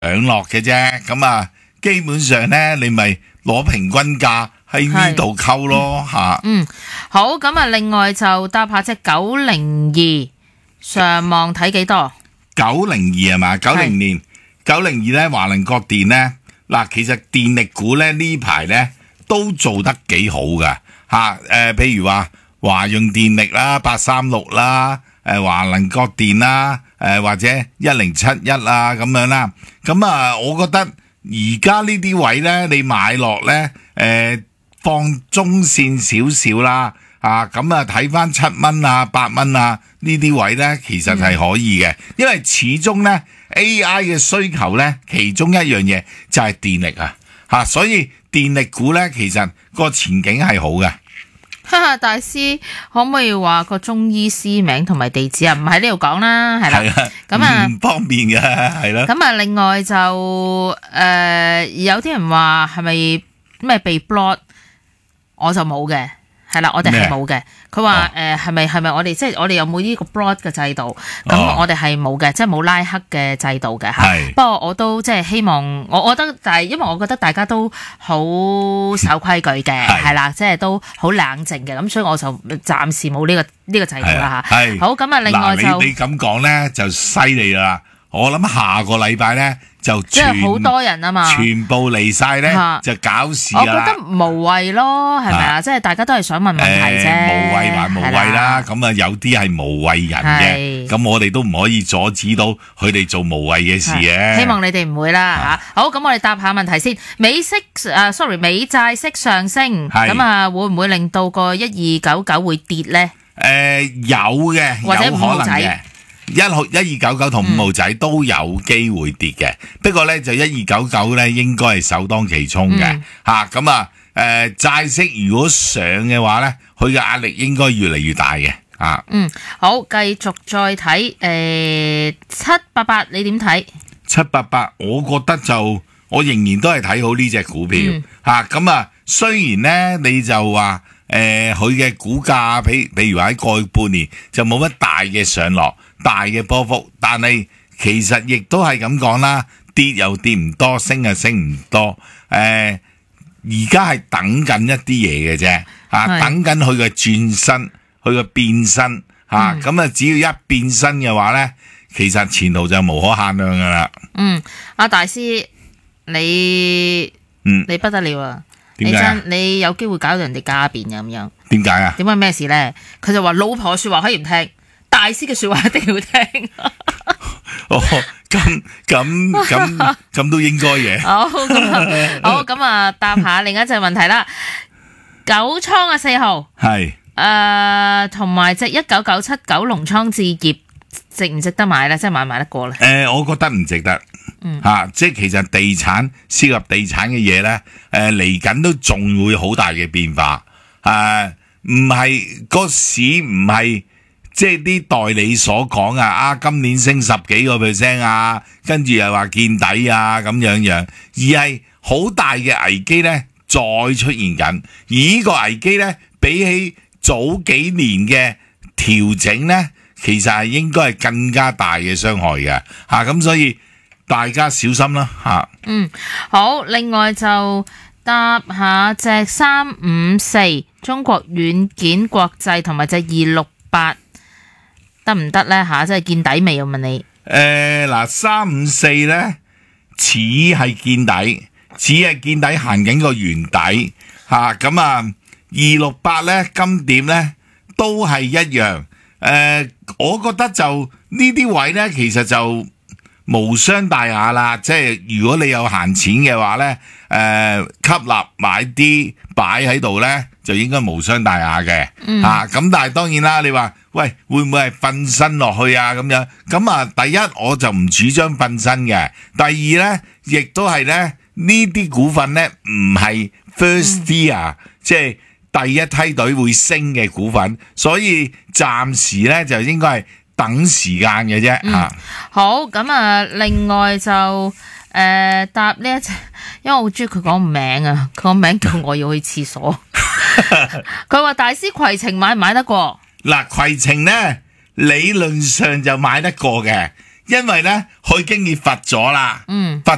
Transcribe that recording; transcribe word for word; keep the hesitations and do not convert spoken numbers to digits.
上落嘅啫。咁啊，基本上咧，你咪攞平均價喺呢度溝咯吓。 嗯，好，咁啊，另外就搭下隻九零二上望睇幾多？ 九零二係嘛？九零年九零二咧，華能國電咧，嗱，其實電力股咧呢排咧都做得幾好噶吓。誒、呃，譬如話華潤電力啦、八三六啦、誒華能國電啦、誒、呃、或者一零七一啊咁樣啦。咁啊，我覺得而家呢啲位咧，你買落咧，誒、呃、放中線少少啦。啊，咁啊睇翻七蚊啊、八蚊啊呢啲位呢，其實係可以嘅，因為始終呢 A I 嘅需求呢，其中一樣嘢就係電力啊，吓，所以電力股呢，其實個前景係好嘅。 哈哈，大師可唔可以話個中醫師名同埋地址啊？唔喺呢度講啦，係啦，咁啊唔方便嘅，係啦。 咁啊，另外就誒、呃、有啲人話係咪咩被 block， 我就冇嘅。係啦，我哋係冇嘅。佢話誒係咪係咪我哋即係我哋有冇呢個 block 嘅制度？咁、哦、我哋係冇嘅，即係冇拉黑嘅制度嘅嚇。不過我都即係希望，我我覺得，但係因為我覺得大家都好守規矩嘅，係啦，即係都好冷靜嘅，咁所以我就暫時冇呢、呢個呢、呢個制度啦嚇。好，咁啊，另外就你你咁講咧就犀利啦！我諗下個禮拜咧就即係好多人啊嘛， 全部嚟晒咧就搞事啦。 我覺得無謂咯，係咪啊？即係大家都係想問問題啫。 無謂還無謂啦，咁啊有啲係無謂人嘅，咁我哋都唔可以阻止到佢哋做無謂嘅事嘅。 希望你哋唔會啦吓。好，咁我哋答下問題先。美息誒 ，sorry， 美債息上升，咁啊會唔會令到個一二九九會跌咧？誒， 有嘅， 或者有可能嘅。一號一二九九同五號仔都有機會跌嘅，不過咧就一二九九咧應該係首當其衝嘅吓，咁啊誒債息如果上嘅話咧，佢嘅壓力應該越嚟越大嘅啊。 嗯，好，繼續再睇誒七八八，你點睇？ 七八八，我覺得就我仍然都係睇好呢隻股票吓，咁、嗯、啊雖然咧你就話誒佢嘅股價，譬譬如話喺過去半年就冇乜大嘅上落。大嘅波幅，但係其實亦都係咁講啦，跌又跌唔多，升又升唔多。誒、呃，而家係等緊一啲嘢嘅啫，啊，等緊佢嘅轉身，佢嘅變身，吓咁啊，只要一變身嘅話咧，其實前途就無可限量噶啦。嗯， 阿大師，你嗯， 你不得了啊！ 點解？ 你有機會搞到人哋家變嘅咁樣？ 點解啊？ 點解咩事咧？佢就話老婆說話可以唔聽。大師嘅說話一定要聽。 哦，咁咁咁咁都應該嘅。 好，好咁啊，答下另一隻問題啦。九倉啊，四號係誒，同埋隻一九九七九龍倉置業值唔值得買咧？即係買唔買得過咧？誒、 呃，我覺得唔值得。嗯，吓、啊，即係其實地產涉及地產嘅嘢咧，誒嚟緊都仲會好大嘅變化。誒、啊，唔係個市唔係。即係啲代理所講啊，啊今年升十幾個 percent 啊，跟住又話見底啊咁樣樣，而係好大嘅危機咧再出現緊，而呢個危機咧比起早幾年嘅調整咧，其實係應該係更加大嘅傷害嘅吓，咁、啊、所以大家小心啦吓、啊。 嗯，好，另外就搭下隻三五四中國軟件國際同埋隻二六八。得唔得咧吓？即係見底未？我問你。 誒，嗱，三五四咧似係見底，似係見底行緊個圓底吓。咁啊，二六八咧今點咧都係一樣。誒、呃，我覺得就呢啲位咧，其實就無傷大雅啦。即係如果你有閒錢嘅話咧，誒、呃，吸納買啲擺喺度咧，就應該無傷大雅嘅。嗯。啊，咁但係當然啦，你話。喂，會唔會係瞓身落去啊？咁樣咁啊，第一我就唔主張瞓身嘅。第二咧，亦都係咧呢啲股份咧唔係 first year，、嗯、即係第一梯隊會升嘅股份，所以暫時咧就應該係等時間嘅啫吓。 嗯、好，咁啊，另外就誒、呃、答呢一隻，因為我好中意佢講名啊，佢個名叫我要去廁所。佢話大師攜程買唔買得過？ 嗱，攜程咧理論上就買得過嘅，因為咧佢經已罰咗啦，嗯，罰